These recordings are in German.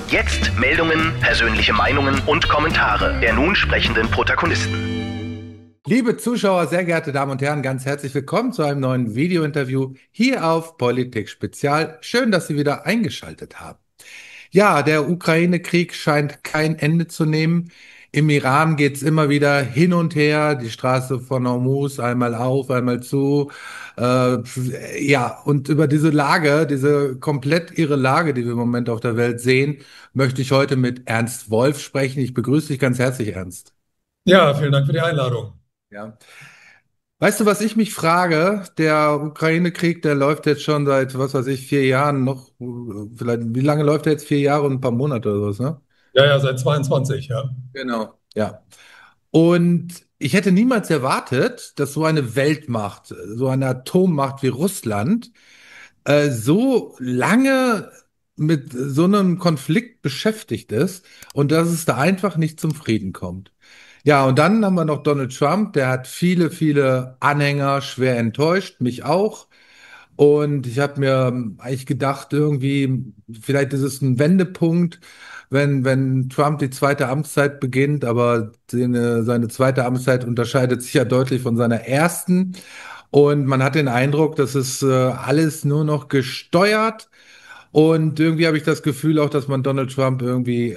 Jetzt Meldungen, persönliche Meinungen und Kommentare der nun sprechenden Protagonisten. Liebe Zuschauer, sehr geehrte Damen und Herren, ganz herzlich willkommen zu einem neuen Video-Interview hier auf Politik Spezial. Schön, dass Sie wieder eingeschaltet haben. Ja, der Ukraine-Krieg scheint kein Ende zu nehmen. Im Iran geht's immer wieder hin und her, die Straße von Hormuz einmal auf, einmal zu. Ja, und über diese Lage, diese komplett irre Lage, die wir im Moment auf der Welt sehen, möchte ich heute mit Ernst Wolf sprechen. Ich begrüße dich ganz herzlich, Ernst. Ja, vielen Dank für die Einladung. Ja. Weißt du, was ich mich frage? Der Ukraine-Krieg, der läuft jetzt schon seit, was weiß ich, 4 Jahren noch, vielleicht, wie lange läuft der jetzt? 4 Jahre und ein paar Monate oder was, ne? Ja, seit 22, ja. Genau. Ja. Und ich hätte niemals erwartet, dass so eine Weltmacht, so eine Atommacht wie Russland, so lange mit so einem Konflikt beschäftigt ist und dass es da einfach nicht zum Frieden kommt. Ja, und dann haben wir noch Donald Trump, der hat viele, viele Anhänger schwer enttäuscht, mich auch. Und ich habe mir eigentlich gedacht, irgendwie, vielleicht ist es ein Wendepunkt, wenn Trump die zweite Amtszeit beginnt, aber seine zweite Amtszeit unterscheidet sich ja deutlich von seiner ersten. Und man hat den Eindruck, dass es alles nur noch gesteuert. Und irgendwie habe ich das Gefühl auch, dass man Donald Trump irgendwie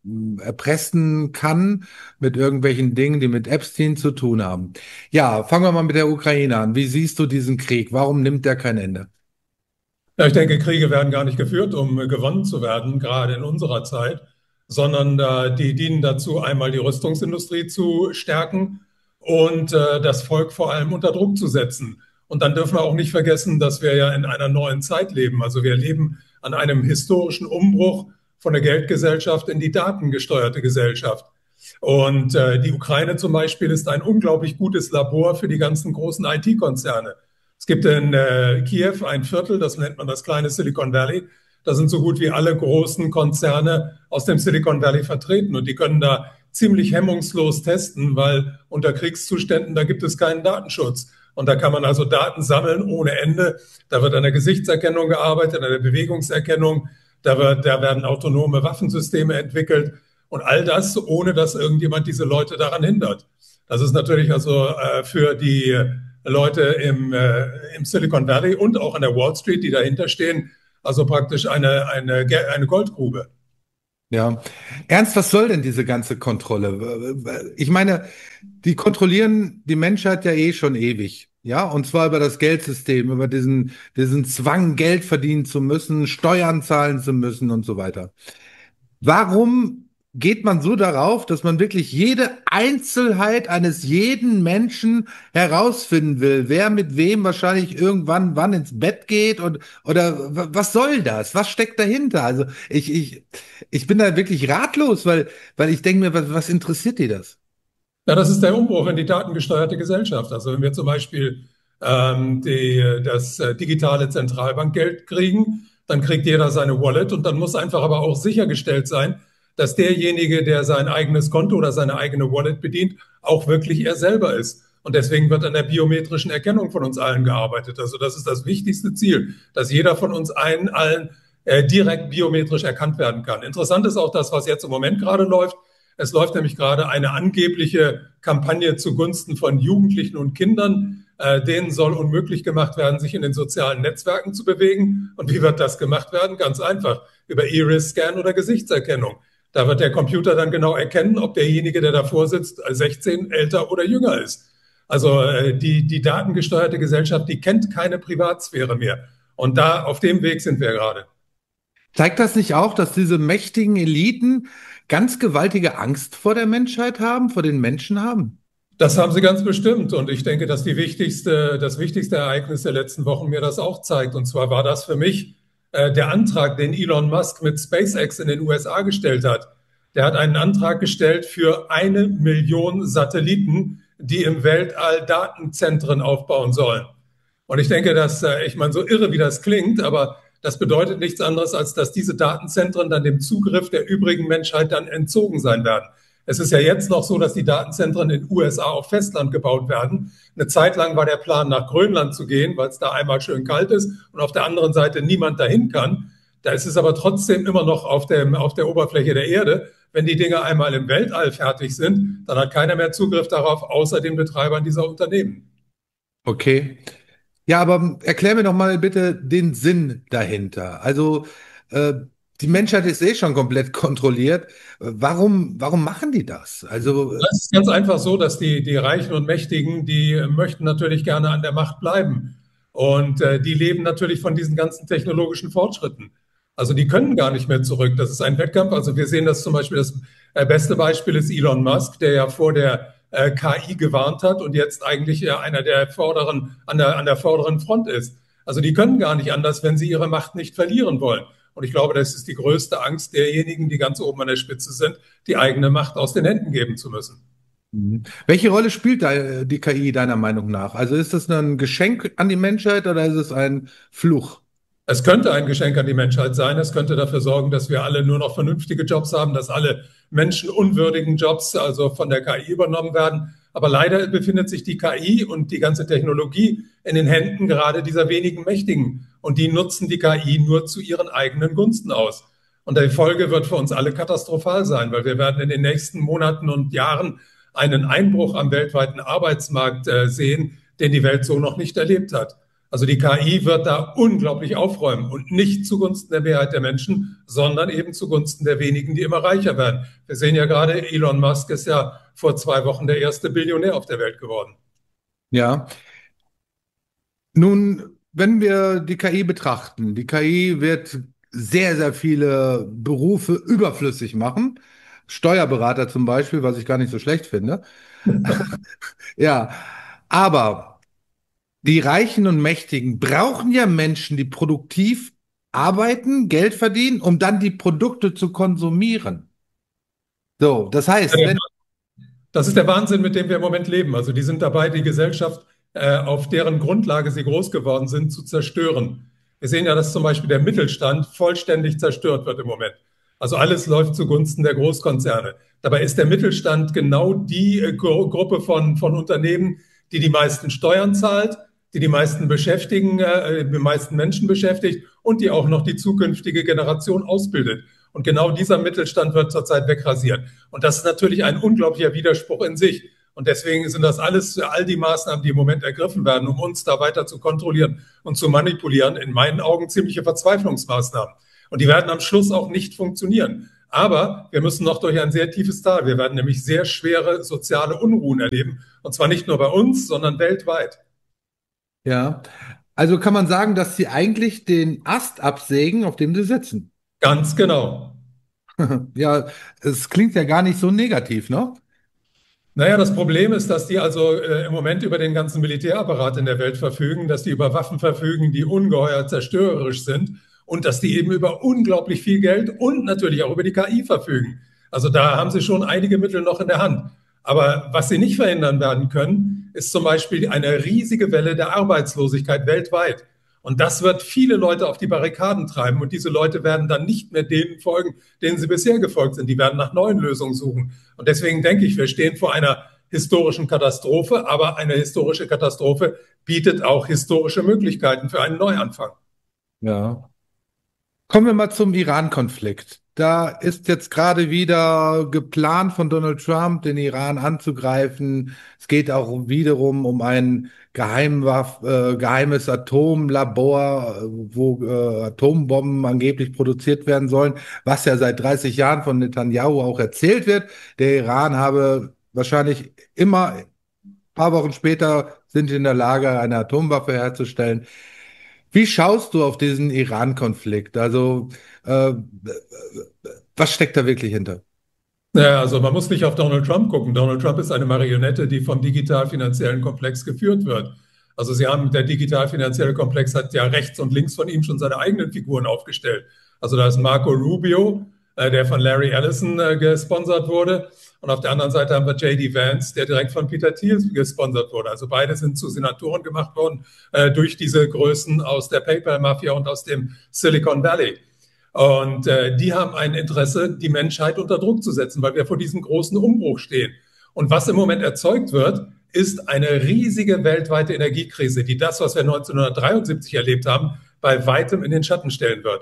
erpressen kann mit irgendwelchen Dingen, die mit Epstein zu tun haben. Ja, fangen wir mal mit der Ukraine an. Wie siehst du diesen Krieg? Warum nimmt der kein Ende? Ja, ich denke, Kriege werden gar nicht geführt, um gewonnen zu werden, gerade in unserer Zeit, sondern die dienen dazu, einmal die Rüstungsindustrie zu stärken und das Volk vor allem unter Druck zu setzen. Und dann dürfen wir auch nicht vergessen, dass wir ja in einer neuen Zeit leben. Also wir leben an einem historischen Umbruch von der Geldgesellschaft in die datengesteuerte Gesellschaft. Und die Ukraine zum Beispiel ist ein unglaublich gutes Labor für die ganzen großen IT-Konzerne. Es gibt in Kiew ein Viertel, das nennt man das kleine Silicon Valley. Da sind so gut wie alle großen Konzerne aus dem Silicon Valley vertreten und die können da ziemlich hemmungslos testen, weil unter Kriegszuständen, da gibt es keinen Datenschutz. Und da kann man also Daten sammeln ohne Ende. Da wird an der Gesichtserkennung gearbeitet, an der Bewegungserkennung. Da werden autonome Waffensysteme entwickelt und all das, ohne dass irgendjemand diese Leute daran hindert. Das ist natürlich also für die Leute im Silicon Valley und auch an der Wall Street, die dahinter stehen, also praktisch eine Goldgrube. Ja. Ernst, was soll denn diese ganze Kontrolle? Ich meine, die kontrollieren die Menschheit ja eh schon ewig. Ja, und zwar über das Geldsystem, über diesen Zwang, Geld verdienen zu müssen, Steuern zahlen zu müssen und so weiter. Warum geht man so darauf, dass man wirklich jede Einzelheit eines jeden Menschen herausfinden will, wer mit wem wahrscheinlich irgendwann wann ins Bett geht oder was soll das? Was steckt dahinter? Also ich bin da wirklich ratlos, weil ich denke mir, was interessiert die das? Ja, das ist der Umbruch in die datengesteuerte Gesellschaft. Also wenn wir zum Beispiel das digitale Zentralbankgeld kriegen, dann kriegt jeder seine Wallet und dann muss einfach aber auch sichergestellt sein, dass derjenige, der sein eigenes Konto oder seine eigene Wallet bedient, auch wirklich er selber ist. Und deswegen wird an der biometrischen Erkennung von uns allen gearbeitet. Also das ist das wichtigste Ziel, dass jeder von uns allen direkt biometrisch erkannt werden kann. Interessant ist auch das, was jetzt im Moment gerade läuft. Es läuft nämlich gerade eine angebliche Kampagne zugunsten von Jugendlichen und Kindern. Denen soll unmöglich gemacht werden, sich in den sozialen Netzwerken zu bewegen. Und wie wird das gemacht werden? Ganz einfach, über Iris-Scan oder Gesichtserkennung. Da wird der Computer dann genau erkennen, ob derjenige, der davor sitzt, 16, älter oder jünger ist. Also die datengesteuerte Gesellschaft, die kennt keine Privatsphäre mehr. Und da auf dem Weg sind wir gerade. Zeigt das nicht auch, dass diese mächtigen Eliten ganz gewaltige Angst vor der Menschheit haben, vor den Menschen haben? Das haben sie ganz bestimmt. Und ich denke, dass das wichtigste Ereignis der letzten Wochen mir das auch zeigt. Und zwar war das für mich der Antrag, den Elon Musk mit SpaceX in den USA gestellt hat. Der hat einen Antrag gestellt für 1 Million Satelliten, die im Weltall Datenzentren aufbauen sollen. Und ich denke, ich meine, so irre wie das klingt, aber das bedeutet nichts anderes, als dass diese Datenzentren dann dem Zugriff der übrigen Menschheit dann entzogen sein werden. Es ist ja jetzt noch so, dass die Datenzentren in den USA auf Festland gebaut werden. Eine Zeit lang war der Plan, nach Grönland zu gehen, weil es da einmal schön kalt ist und auf der anderen Seite niemand dahin kann. Da ist es aber trotzdem immer noch auf der Oberfläche der Erde. Wenn die Dinge einmal im Weltall fertig sind, dann hat keiner mehr Zugriff darauf, außer den Betreibern dieser Unternehmen. Okay. Ja, aber erklär mir doch mal bitte den Sinn dahinter. Also, äh, die Menschheit ist eh schon komplett kontrolliert. Warum machen die das? Also, Es ist ganz einfach so, dass die Reichen und Mächtigen, die möchten natürlich gerne an der Macht bleiben. Und die leben natürlich von diesen ganzen technologischen Fortschritten. Also die können gar nicht mehr zurück. Das ist ein Wettkampf. Also wir sehen das zum Beispiel, das beste Beispiel ist Elon Musk, der ja vor der KI gewarnt hat und jetzt eigentlich einer der an der vorderen Front ist. Also die können gar nicht anders, wenn sie ihre Macht nicht verlieren wollen. Und ich glaube, das ist die größte Angst derjenigen, die ganz oben an der Spitze sind, die eigene Macht aus den Händen geben zu müssen. welche Rolle spielt da die KI deiner Meinung nach? Also, ist das ein Geschenk an die Menschheit oder ist es ein Fluch? Es könnte ein Geschenk an die Menschheit sein. Es könnte dafür sorgen, dass wir alle nur noch vernünftige Jobs haben, dass alle menschenunwürdigen Jobs also von der KI übernommen werden. Aber leider befindet sich die KI und die ganze Technologie in den Händen gerade dieser wenigen Mächtigen. Und die nutzen die KI nur zu ihren eigenen Gunsten aus. Und die Folge wird für uns alle katastrophal sein, weil wir werden in den nächsten Monaten und Jahren einen Einbruch am weltweiten Arbeitsmarkt sehen, den die Welt so noch nicht erlebt hat. Also die KI wird da unglaublich aufräumen und nicht zugunsten der Mehrheit der Menschen, sondern eben zugunsten der wenigen, die immer reicher werden. Wir sehen ja gerade, Elon Musk ist ja vor 2 Wochen der erste Billionär auf der Welt geworden. Ja. Nun, wenn wir die KI betrachten, die KI wird sehr, sehr viele Berufe überflüssig machen. Steuerberater zum Beispiel, was ich gar nicht so schlecht finde. Ja, aber die Reichen und Mächtigen brauchen ja Menschen, die produktiv arbeiten, Geld verdienen, um dann die Produkte zu konsumieren. So, das heißt, wenn, Das ist der Wahnsinn, mit dem wir im Moment leben. Also die sind dabei, die Gesellschaft, auf deren Grundlage sie groß geworden sind, zu zerstören. Wir sehen ja, dass zum Beispiel der Mittelstand vollständig zerstört wird im Moment. Also alles läuft zugunsten der Großkonzerne. Dabei ist der Mittelstand genau die Gruppe von Unternehmen, die die meisten Steuern zahlt, die meisten Beschäftigen, die meisten Menschen beschäftigt und die auch noch die zukünftige Generation ausbildet. Und genau dieser Mittelstand wird zurzeit wegrasiert. Und das ist natürlich ein unglaublicher Widerspruch in sich. Und deswegen sind das all die Maßnahmen, die im Moment ergriffen werden, um uns da weiter zu kontrollieren und zu manipulieren, in meinen Augen ziemliche Verzweiflungsmaßnahmen. Und die werden am Schluss auch nicht funktionieren. Aber wir müssen noch durch ein sehr tiefes Tal. Wir werden nämlich sehr schwere soziale Unruhen erleben. Und zwar nicht nur bei uns, sondern weltweit. ja, also kann man sagen, dass sie eigentlich den Ast absägen, auf dem sie sitzen. Ganz genau. Ja, es klingt ja gar nicht so negativ, ne? Naja, das Problem ist, dass die also im Moment über den ganzen Militärapparat in der Welt verfügen, dass die über Waffen verfügen, die ungeheuer zerstörerisch sind und dass die eben über unglaublich viel Geld und natürlich auch über die KI verfügen. Also da haben sie schon einige Mittel noch in der Hand. Aber was sie nicht verhindern werden können, ist zum Beispiel eine riesige Welle der Arbeitslosigkeit weltweit. Und das wird viele Leute auf die Barrikaden treiben. Und diese Leute werden dann nicht mehr denen folgen, denen sie bisher gefolgt sind. Die werden nach neuen Lösungen suchen. Und deswegen denke ich, wir stehen vor einer historischen Katastrophe. Aber eine historische Katastrophe bietet auch historische Möglichkeiten für einen Neuanfang. Ja. Kommen wir mal zum Iran-Konflikt. Da ist jetzt gerade wieder geplant von Donald Trump, den Iran anzugreifen. Es geht auch wiederum um ein geheimes Atomlabor, wo Atombomben angeblich produziert werden sollen, was ja seit 30 Jahren von Netanyahu auch erzählt wird. Der Iran habe wahrscheinlich immer, ein paar Wochen später, sind in der Lage, eine Atomwaffe herzustellen. Wie schaust du auf diesen Iran-Konflikt? Also, was steckt da wirklich hinter? Ja, also man muss nicht auf Donald Trump gucken. Donald Trump ist eine Marionette, die vom digital-finanziellen Komplex geführt wird. Also der digital-finanzielle Komplex hat ja rechts und links von ihm schon seine eigenen Figuren aufgestellt. Also da ist Marco Rubio, der von Larry Ellison gesponsert wurde. Und auf der anderen Seite haben wir J.D. Vance, der direkt von Peter Thiel gesponsert wurde. Also beide sind zu Senatoren gemacht worden durch diese Größen aus der PayPal-Mafia und aus dem Silicon Valley. Und die haben ein Interesse, die Menschheit unter Druck zu setzen, weil wir vor diesem großen Umbruch stehen. Und was im Moment erzeugt wird, ist eine riesige weltweite Energiekrise, die das, was wir 1973 erlebt haben, bei weitem in den Schatten stellen wird.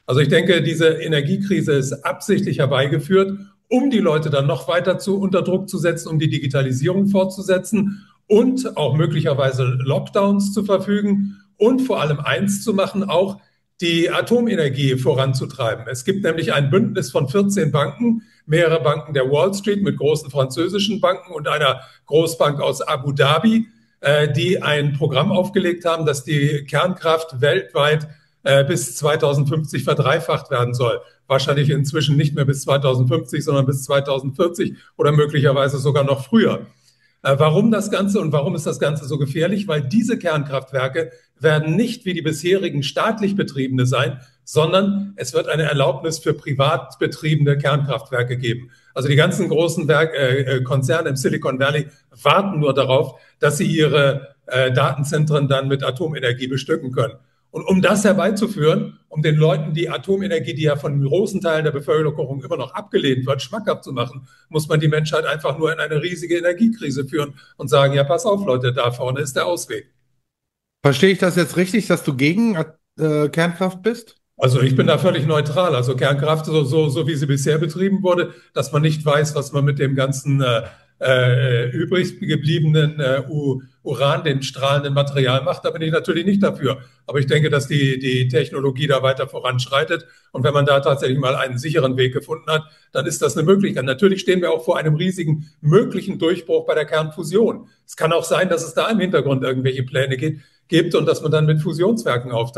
Also ich denke, diese Energiekrise ist absichtlich herbeigeführt, um die Leute dann noch weiter unter Druck zu setzen, um die Digitalisierung fortzusetzen und auch möglicherweise Lockdowns zu verfügen und vor allem eins zu machen, auch die Atomenergie voranzutreiben. Es gibt nämlich ein Bündnis von 14 Banken, mehrere Banken der Wall Street mit großen französischen Banken und einer Großbank aus Abu Dhabi, die ein Programm aufgelegt haben, dass die Kernkraft weltweit bis 2050 verdreifacht werden soll. Wahrscheinlich inzwischen nicht mehr bis 2050, sondern bis 2040 oder möglicherweise sogar noch früher. Warum das Ganze und warum ist das Ganze so gefährlich? Weil diese Kernkraftwerke werden nicht wie die bisherigen staatlich betriebene sein, sondern es wird eine Erlaubnis für privat betriebene Kernkraftwerke geben. Also die ganzen großen Konzerne im Silicon Valley warten nur darauf, dass sie ihre Datenzentren dann mit Atomenergie bestücken können. Und um das herbeizuführen, um den Leuten die Atomenergie, die ja von großen Teilen der Bevölkerung immer noch abgelehnt wird, schmackhaft zu machen, muss man die Menschheit einfach nur in eine riesige Energiekrise führen und sagen, ja, pass auf, Leute, da vorne ist der Ausweg. Verstehe ich das jetzt richtig, dass du gegen Kernkraft bist? Also ich bin da völlig neutral. Also Kernkraft, so wie sie bisher betrieben wurde, dass man nicht weiß, was man mit dem ganzen übrig gebliebenen Uran, dem strahlenden Material macht, da bin ich natürlich nicht dafür. Aber ich denke, dass die Technologie da weiter voranschreitet. Und wenn man da tatsächlich mal einen sicheren Weg gefunden hat, dann ist das eine Möglichkeit. Natürlich stehen wir auch vor einem riesigen möglichen Durchbruch bei der Kernfusion. Es kann auch sein, dass es da im Hintergrund irgendwelche Pläne gibt und dass man dann mit Fusionswerken auf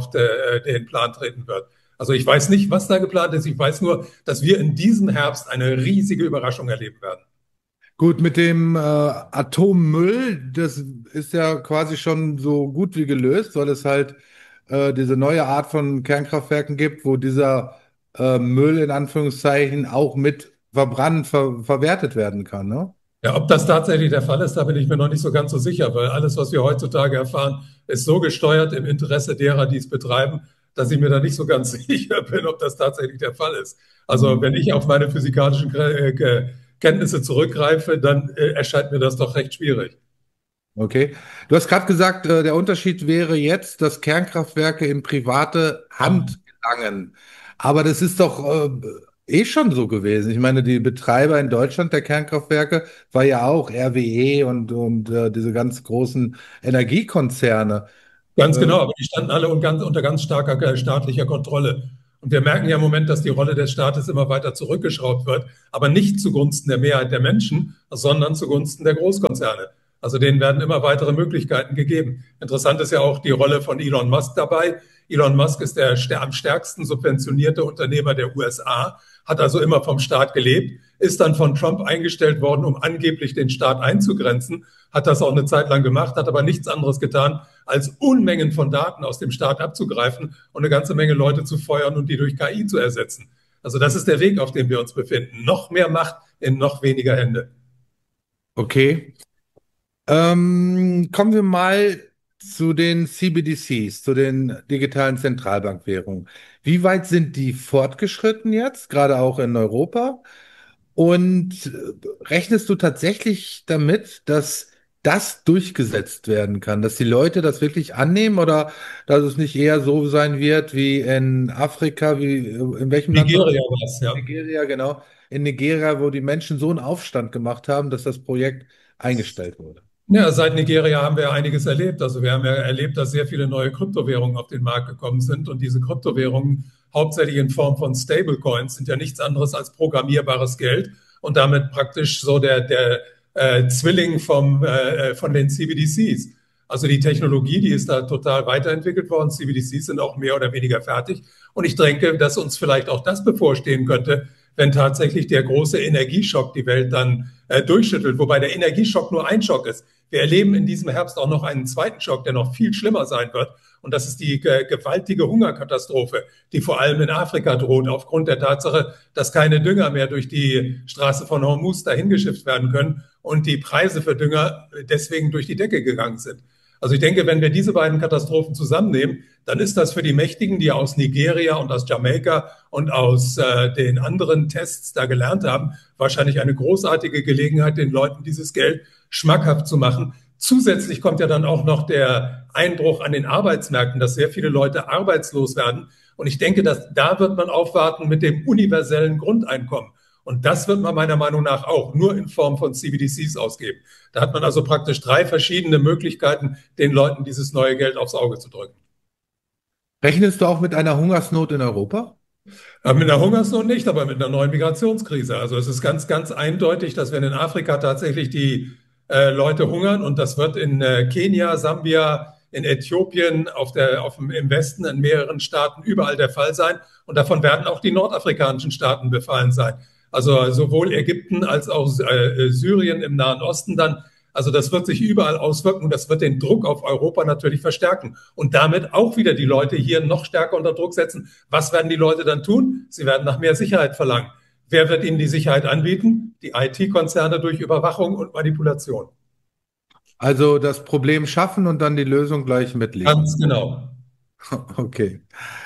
den Plan treten wird. Also ich weiß nicht, was da geplant ist. Ich weiß nur, dass wir in diesem Herbst eine riesige Überraschung erleben werden. Gut, mit dem Atommüll, das ist ja quasi schon so gut wie gelöst, weil es halt diese neue Art von Kernkraftwerken gibt, wo dieser Müll in Anführungszeichen auch mit verbrannt, verwertet werden kann, ne? Ja, ob das tatsächlich der Fall ist, da bin ich mir noch nicht so ganz so sicher, weil alles, was wir heutzutage erfahren, ist so gesteuert im Interesse derer, die es betreiben, dass ich mir da nicht so ganz sicher bin, ob das tatsächlich der Fall ist. Also wenn ich auf meine physikalischen Kenntnisse zurückgreife, dann erscheint mir das doch recht schwierig. Okay. Du hast gerade gesagt, der Unterschied wäre jetzt, dass Kernkraftwerke in private Hand gelangen. Aber das ist doch schon so gewesen. Ich meine, die Betreiber in Deutschland der Kernkraftwerke war ja auch RWE und diese ganz großen Energiekonzerne. Ganz Äh, genau, aber die standen alle unter ganz starker staatlicher Kontrolle. Und wir merken ja im Moment, dass die Rolle des Staates immer weiter zurückgeschraubt wird, aber nicht zugunsten der Mehrheit der Menschen, sondern zugunsten der Großkonzerne. Also denen werden immer weitere Möglichkeiten gegeben. Interessant ist ja auch die Rolle von Elon Musk dabei. Elon Musk ist der am stärksten subventionierte Unternehmer der USA, hat also immer vom Staat gelebt, ist dann von Trump eingestellt worden, um angeblich den Staat einzugrenzen, hat das auch eine Zeit lang gemacht, hat aber nichts anderes getan, als Unmengen von Daten aus dem Staat abzugreifen und eine ganze Menge Leute zu feuern und die durch KI zu ersetzen. Also das ist der Weg, auf dem wir uns befinden. Noch mehr Macht in noch weniger Hände. okay. Kommen wir mal zu den CBDCs, zu den digitalen Zentralbankwährungen. Wie weit sind die fortgeschritten jetzt, gerade auch in Europa? Und rechnest du tatsächlich damit, dass das durchgesetzt werden kann, dass die Leute das wirklich annehmen oder dass es nicht eher so sein wird wie in Afrika, wie in welchem Land war das? Nigeria war es, ja. Nigeria, genau. In Nigeria, wo die Menschen so einen Aufstand gemacht haben, dass das Projekt eingestellt wurde. Ja, seit Nigeria haben wir ja einiges erlebt. Also wir haben ja erlebt, dass sehr viele neue Kryptowährungen auf den Markt gekommen sind. Und diese Kryptowährungen, hauptsächlich in Form von Stablecoins, sind ja nichts anderes als programmierbares Geld und damit praktisch so der Zwilling von den CBDCs. Also die Technologie, die ist da total weiterentwickelt worden. CBDCs sind auch mehr oder weniger fertig. Und ich denke, dass uns vielleicht auch das bevorstehen könnte, wenn tatsächlich der große Energieschock die Welt dann durchschüttelt. Wobei der Energieschock nur ein Schock ist. Wir erleben in diesem Herbst auch noch einen zweiten Schock, der noch viel schlimmer sein wird. Und das ist die gewaltige Hungerkatastrophe, die vor allem in Afrika droht, aufgrund der Tatsache, dass keine Dünger mehr durch die Straße von Hormuz dahin geschifft werden können und die Preise für Dünger deswegen durch die Decke gegangen sind. Also ich denke, wenn wir diese beiden Katastrophen zusammennehmen, dann ist das für die Mächtigen, die aus Nigeria und aus Jamaika und aus den anderen Tests da gelernt haben, wahrscheinlich eine großartige Gelegenheit, den Leuten dieses Geld schmackhaft zu machen. Zusätzlich kommt ja dann auch noch der Einbruch an den Arbeitsmärkten, dass sehr viele Leute arbeitslos werden Und ich denke, dass da wird man aufwarten mit dem universellen Grundeinkommen. Und das wird man meiner Meinung nach auch nur in Form von CBDCs ausgeben. Da hat man also praktisch 3 verschiedene Möglichkeiten, den Leuten dieses neue Geld aufs Auge zu drücken. Rechnest du auch mit einer Hungersnot in Europa? Mit einer Hungersnot nicht, aber mit einer neuen Migrationskrise. Also es ist ganz, ganz eindeutig, dass wenn in Afrika tatsächlich die Leute hungern, und das wird in Kenia, Sambia, in Äthiopien, im Westen, in mehreren Staaten überall der Fall sein. Und davon werden auch die nordafrikanischen Staaten befallen sein. Also sowohl Ägypten als auch Syrien im Nahen Osten dann. Also das wird sich überall auswirken. Das wird den Druck auf Europa natürlich verstärken und damit auch wieder die Leute hier noch stärker unter Druck setzen. Was werden die Leute dann tun? Sie werden nach mehr Sicherheit verlangen. Wer wird ihnen die Sicherheit anbieten? Die IT-Konzerne durch Überwachung und Manipulation. Also das Problem schaffen und dann die Lösung gleich mitliefern. Ganz genau. Okay.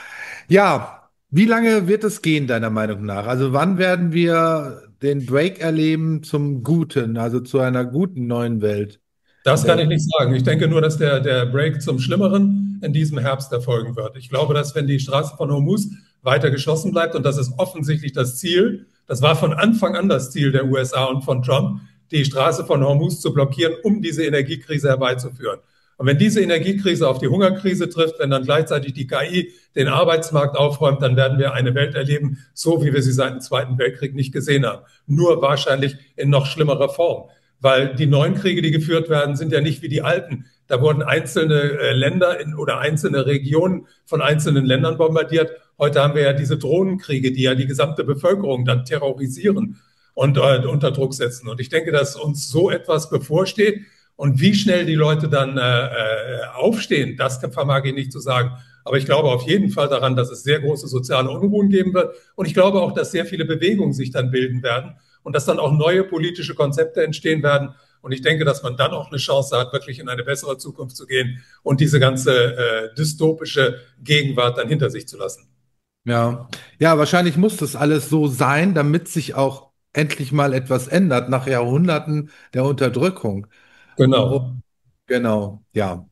Ja, wie lange wird es gehen, deiner Meinung nach? Also wann werden wir den Break erleben zum Guten, also zu einer guten neuen Welt? Das kann ich nicht sagen. Ich denke nur, dass der Break zum Schlimmeren in diesem Herbst erfolgen wird. Ich glaube, dass wenn die Straße von Hormuz weiter geschlossen bleibt, und das ist offensichtlich das Ziel, das war von Anfang an das Ziel der USA und von Trump, die Straße von Hormuz zu blockieren, um diese Energiekrise herbeizuführen. Und wenn diese Energiekrise auf die Hungerkrise trifft, wenn dann gleichzeitig die KI den Arbeitsmarkt aufräumt, dann werden wir eine Welt erleben, so wie wir sie seit dem Zweiten Weltkrieg nicht gesehen haben. Nur wahrscheinlich in noch schlimmerer Form. Weil die neuen Kriege, die geführt werden, sind ja nicht wie die alten. Da wurden einzelne Länder oder einzelne Regionen von einzelnen Ländern bombardiert. Heute haben wir ja diese Drohnenkriege, die ja die gesamte Bevölkerung dann terrorisieren und unter Druck setzen. Und ich denke, dass uns so etwas bevorsteht. Und wie schnell die Leute dann aufstehen, das vermag ich nicht zu sagen. Aber ich glaube auf jeden Fall daran, dass es sehr große soziale Unruhen geben wird. Und ich glaube auch, dass sehr viele Bewegungen sich dann bilden werden und dass dann auch neue politische Konzepte entstehen werden. Und ich denke, dass man dann auch eine Chance hat, wirklich in eine bessere Zukunft zu gehen und diese ganze dystopische Gegenwart dann hinter sich zu lassen. Ja, ja, wahrscheinlich muss das alles so sein, damit sich auch endlich mal etwas ändert nach Jahrhunderten der Unterdrückung. Oh, Genau. genau, ja.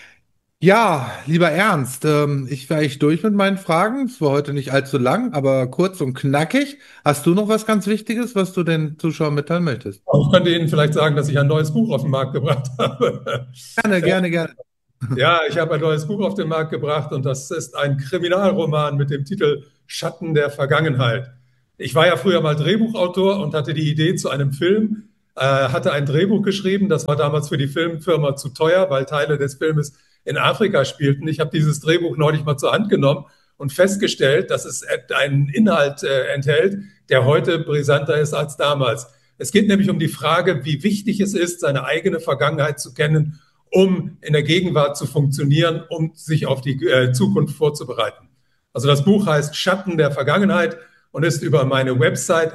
Ja, lieber Ernst, ich wäre echt durch mit meinen Fragen. Es war heute nicht allzu lang, aber kurz und knackig. Hast du noch was ganz Wichtiges, was du den Zuschauern mitteilen möchtest? Ich könnte Ihnen vielleicht sagen, dass ich ein neues Buch auf den Markt gebracht habe. Gerne, gerne, gerne. Ja, ich habe ein neues Buch auf den Markt gebracht und das ist ein Kriminalroman mit dem Titel Schatten der Vergangenheit. Ich war ja früher mal Drehbuchautor und hatte die Idee zu einem Film, hatte ein Drehbuch geschrieben. Das war damals für die Filmfirma zu teuer, weil Teile des Filmes in Afrika spielten. Ich habe dieses Drehbuch neulich mal zur Hand genommen und festgestellt, dass es einen Inhalt enthält, der heute brisanter ist als damals. Es geht nämlich um die Frage, wie wichtig es ist, seine eigene Vergangenheit zu kennen, um in der Gegenwart zu funktionieren, um sich auf die Zukunft vorzubereiten. Also das Buch heißt Schatten der Vergangenheit und ist über meine Website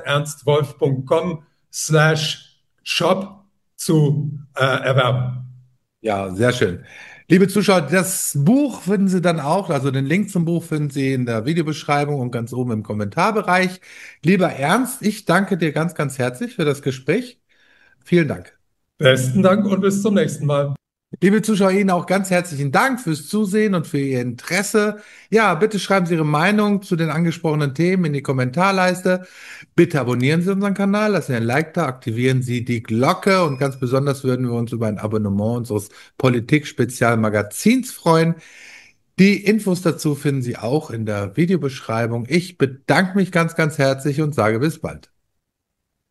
ernstwolf.com/shop zu erwerben. Ja, sehr schön. Liebe Zuschauer, das Buch finden Sie dann auch, also den Link zum Buch finden Sie in der Videobeschreibung und ganz oben im Kommentarbereich. Lieber Ernst, ich danke dir ganz, ganz herzlich für das Gespräch. Vielen Dank. Besten Dank und bis zum nächsten Mal. Liebe Zuschauer, Ihnen auch ganz herzlichen Dank fürs Zusehen und für Ihr Interesse. Ja, bitte schreiben Sie Ihre Meinung zu den angesprochenen Themen in die Kommentarleiste. Bitte abonnieren Sie unseren Kanal, lassen Sie ein Like da, aktivieren Sie die Glocke und ganz besonders würden wir uns über ein Abonnement unseres Politik-Spezialmagazins freuen. Die Infos dazu finden Sie auch in der Videobeschreibung. Ich bedanke mich ganz, ganz herzlich und sage bis bald.